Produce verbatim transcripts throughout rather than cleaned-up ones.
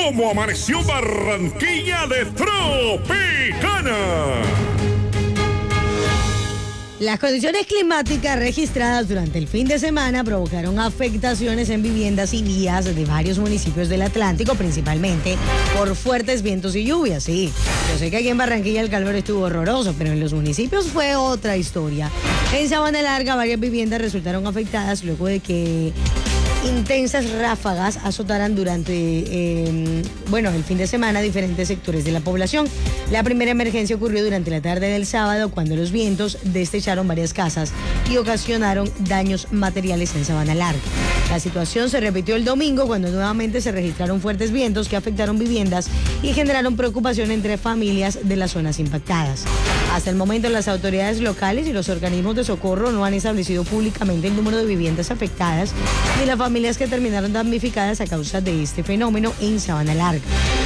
cómo amaneció Barranquilla de Tropicana. Las condiciones climáticas registradas durante el fin de semana provocaron afectaciones en viviendas y vías de varios municipios del Atlántico, principalmente por fuertes vientos y lluvias. Sí, yo sé que aquí en Barranquilla el calor estuvo horroroso, pero en los municipios fue otra historia. En Sabana Larga varias viviendas resultaron afectadas luego de que intensas ráfagas azotaran durante, eh, bueno, el fin de semana diferentes sectores de la población. La primera emergencia ocurrió durante la tarde del sábado cuando los vientos destecharon varias casas y ocasionaron daños materiales en Sabana Larga. La situación se repitió el domingo cuando nuevamente se registraron fuertes vientos que afectaron viviendas y generaron preocupación entre familias de las zonas impactadas. Hasta el momento las autoridades locales y los organismos de socorro no han establecido públicamente el número de viviendas afectadas ni las familias que terminaron damnificadas a causa de este fenómeno en Sabana Larga.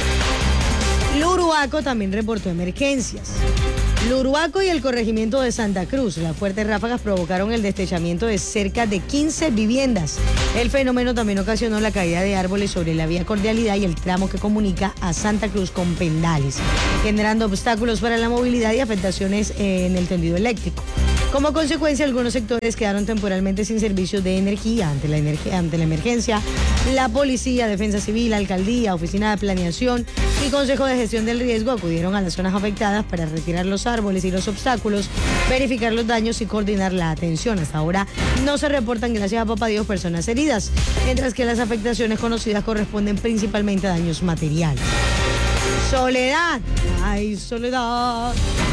Luruaco también reportó emergencias. Luruaco y el corregimiento de Santa Cruz, las fuertes ráfagas provocaron el destechamiento de cerca de quince viviendas. El fenómeno también ocasionó la caída de árboles sobre la vía Cordialidad y el tramo que comunica a Santa Cruz con Pendales, generando obstáculos para la movilidad y afectaciones en el tendido eléctrico. Como consecuencia, algunos sectores quedaron temporalmente sin servicio de energía. Ante la, energía, ante la emergencia, la policía, defensa civil, alcaldía, oficina de planeación y consejo de gestión del riesgo acudieron a las zonas afectadas para retirar los árboles y los obstáculos, verificar los daños y coordinar la atención. Hasta ahora no se reportan, gracias a papá Dios, personas heridas, mientras que las afectaciones conocidas corresponden principalmente a daños materiales. Soledad, ay Soledad.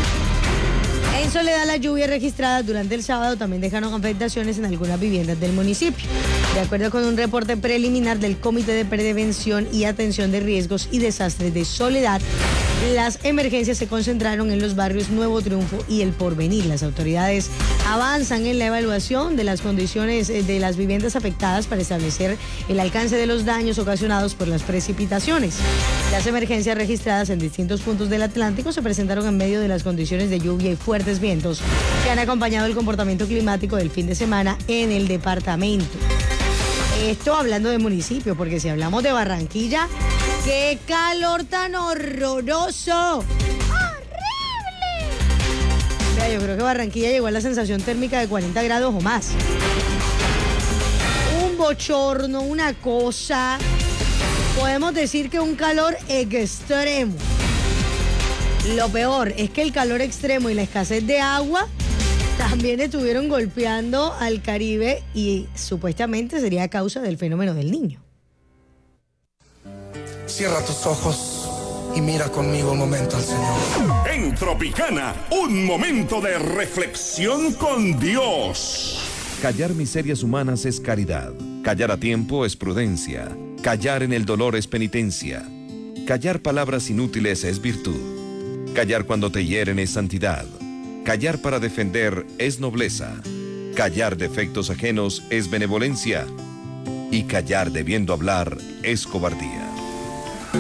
En Soledad, las lluvias registradas durante el sábado también dejaron afectaciones en algunas viviendas del municipio. De acuerdo con un reporte preliminar del Comité de Prevención y Atención de Riesgos y Desastres de Soledad, las emergencias se concentraron en los barrios Nuevo Triunfo y El Porvenir. Las autoridades avanzan en la evaluación de las condiciones de las viviendas afectadas para establecer el alcance de los daños ocasionados por las precipitaciones. Las emergencias registradas en distintos puntos del Atlántico se presentaron en medio de las condiciones de lluvia y fuertes vientos que han acompañado el comportamiento climático del fin de semana en el departamento. Esto hablando de municipio, porque si hablamos de Barranquilla, ¡qué calor tan horroroso! ¡Horrible! Mira, yo creo que Barranquilla llegó a la sensación térmica de cuarenta grados o más. Un bochorno, una cosa. Podemos decir que un calor extremo. Lo peor es que el calor extremo y la escasez de agua también estuvieron golpeando al Caribe y supuestamente sería a causa del fenómeno del Niño. Cierra tus ojos y mira conmigo un momento al Señor. En Tropicana, un momento de reflexión con Dios. Callar miserias humanas es caridad. Callar a tiempo es prudencia. Callar en el dolor es penitencia. Callar palabras inútiles es virtud. Callar cuando te hieren es santidad. Callar para defender es nobleza. Callar defectos ajenos es benevolencia. Y callar debiendo hablar es cobardía.